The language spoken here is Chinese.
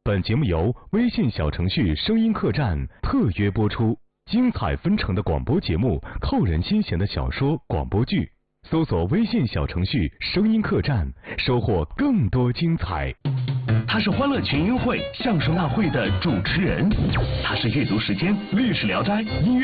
本节目由微信小程序声音客栈特约播出，精彩纷呈的广播节目，扣人心弦的小说、广播剧，搜索微信小程序声音客栈，收获更多精彩。 他是欢乐群英会相声大会的主持人，他是阅读时间、历史聊斋、音乐